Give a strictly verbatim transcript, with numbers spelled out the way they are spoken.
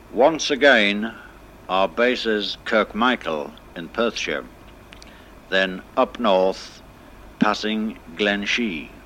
Once again, our base is Kirkmichael in Perthshire, then up north, passing Glen Shee.